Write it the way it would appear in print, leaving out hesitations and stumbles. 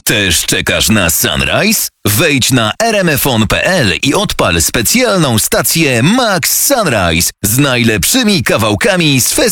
Też czekasz na Sunrise? Wejdź na rmfon.pl i odpal specjalną stację Max Sunrise z najlepszymi kawałkami z festiwalu.